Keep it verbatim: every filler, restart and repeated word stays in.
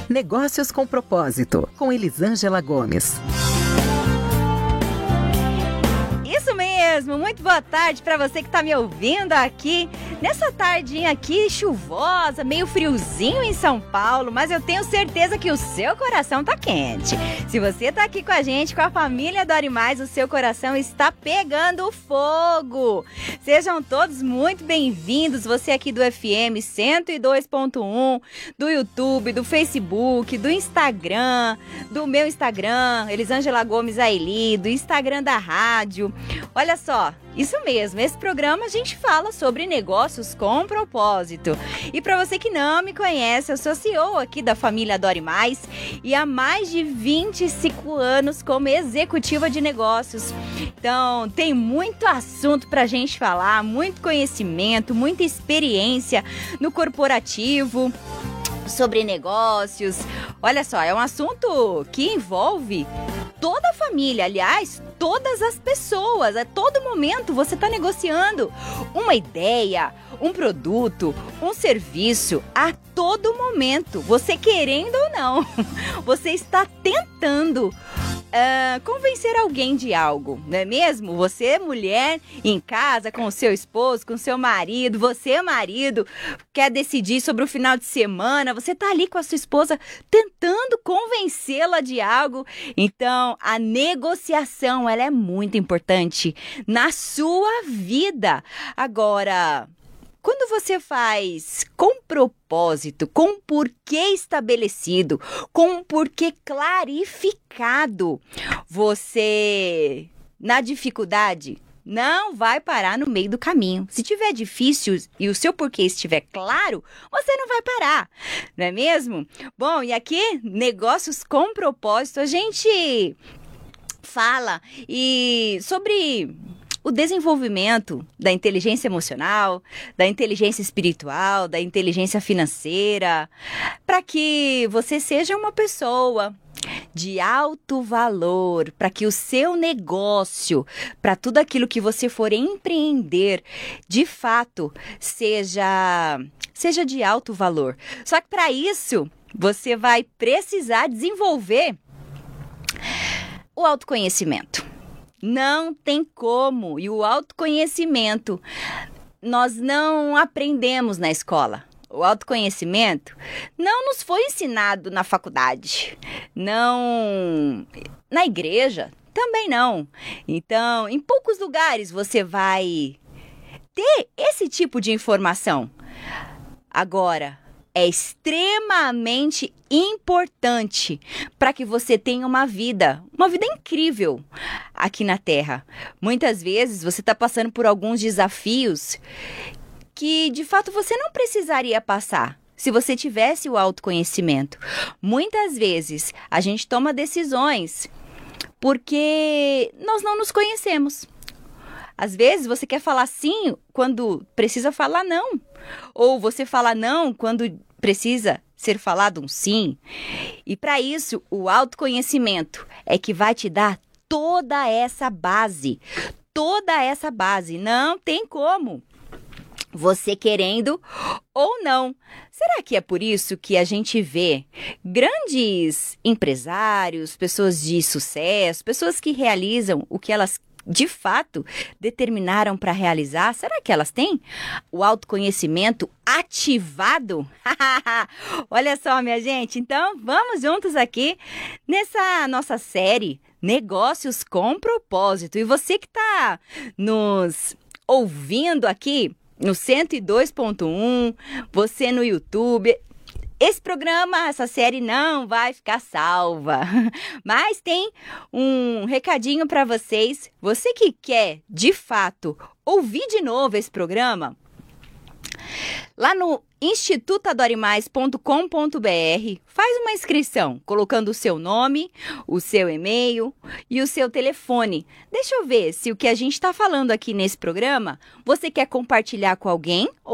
Negócios com Propósito, com Elisângela Gomes. Isso mesmo, muito boa tarde para você que está me ouvindo aqui nessa tardinha aqui chuvosa, meio friozinho em São Paulo, mas eu tenho certeza que o seu coração tá quente. Se você tá aqui com a gente, com a família Dore Mais, o seu coração está pegando fogo. Sejam todos muito bem-vindos, você aqui do F M cento e dois ponto um, do YouTube, do Facebook, do Instagram, do meu Instagram, Elisângela Gomes Aili, do Instagram da rádio. Olha só, isso mesmo, esse programa a gente fala sobre negócios com propósito. E para você que não me conhece, eu sou C E O aqui da família Dore Mais e há mais de vinte e cinco anos como executiva de negócios. Então, tem muito assunto pra gente falar, muito conhecimento, muita experiência no corporativo, sobre negócios. Olha só, é um assunto que envolve toda a família, aliás, todas as pessoas. A todo momento você está negociando uma ideia, um produto, um serviço. A todo momento, você querendo ou não, você está tentando Uh, convencer alguém de algo, não é mesmo? Você, mulher, em casa, com o seu esposo, com o seu marido, você, marido, quer decidir sobre o final de semana, você tá ali com a sua esposa tentando convencê-la de algo. Então, a negociação, ela é muito importante na sua vida. Agora, quando você faz com propósito, com um porquê estabelecido, com um porquê clarificado, você, na dificuldade, não vai parar no meio do caminho. Se tiver difícil e o seu porquê estiver claro, você não vai parar, não é mesmo? Bom, e aqui, negócios com propósito, a gente fala e sobre o desenvolvimento da inteligência emocional, da inteligência espiritual, da inteligência financeira, para que você seja uma pessoa de alto valor, para que o seu negócio, para tudo aquilo que você for empreender, de fato, seja, seja de alto valor. Só que para isso, você vai precisar desenvolver o autoconhecimento. Não tem como. E o autoconhecimento nós não aprendemos na escola. O autoconhecimento não nos foi ensinado na faculdade, não na igreja, também não. Então, em poucos lugares você vai ter esse tipo de informação. Agora, é extremamente importante para que você tenha uma vida, uma vida incrível aqui na Terra. Muitas vezes você está passando por alguns desafios que, de fato, você não precisaria passar se você tivesse o autoconhecimento. Muitas vezes a gente toma decisões porque nós não nos conhecemos. Às vezes você quer falar sim quando precisa falar não. Ou você fala não quando precisa ser falado um sim. E para isso, o autoconhecimento é que vai te dar toda essa base. Toda essa base. Não tem como. Você querendo ou não. Será que é por isso que a gente vê grandes empresários, pessoas de sucesso, pessoas que realizam o que elas de fato determinaram para realizar? Será que elas têm o autoconhecimento ativado? Olha só, minha gente, então vamos juntos aqui nessa nossa série Negócios com Propósito. E você que está nos ouvindo aqui no cento e dois ponto um, você no YouTube, esse programa, essa série não vai ficar salva, mas tem um recadinho para vocês. Você que quer, de fato, ouvir de novo esse programa, lá no instituto adore mais ponto com ponto b r, faz uma inscrição, colocando o seu nome, o seu e-mail e o seu telefone. Deixa eu ver se o que a gente está falando aqui nesse programa, você quer compartilhar com alguém